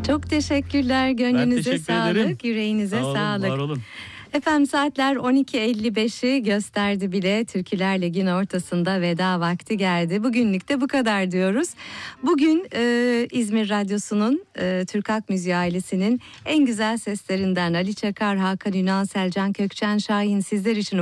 Çok teşekkürler. Gönlünüze sağlık, ederim. yüreğinize Sağ olun, sağlık. var olun. Efendim saatler 12.55'i gösterdi bile. Türküler Ligi'nin ortasında veda vakti geldi. Bugünlük de bu kadar diyoruz. Bugün İzmir Radyosu'nun Türk Halk Müziği ailesinin en güzel seslerinden Ali Çakar, Hakan Ünal, Selcan Kökçen Şahin sizler için